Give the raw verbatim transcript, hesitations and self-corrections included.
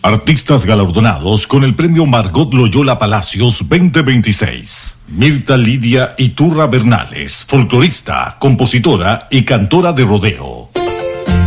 Artistas galardonados con el premio Margot Loyola Palacios veinte veintiséis. Mirta Lidia Iturra Bernales, folclorista, compositora y cantora de rodeo.